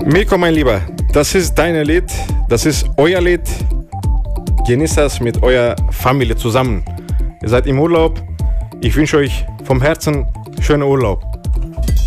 Mirko, mein Lieber, das ist dein Lied, das ist euer Lied. Genießt das mit eurer Familie zusammen. Ihr seid im Urlaub. Ich wünsche euch vom Herzen schönen Urlaub.